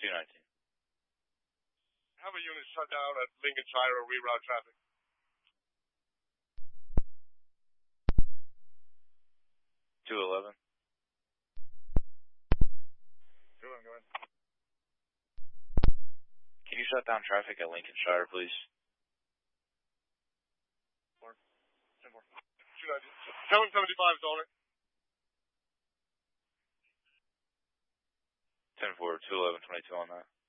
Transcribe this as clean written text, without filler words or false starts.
219. Have a unit shut down at Lincolnshire or reroute traffic. 211. 211, go ahead. Can you shut down traffic at Lincolnshire, please? 10-4. 775 is on it. 10-4, 211, 22 on that.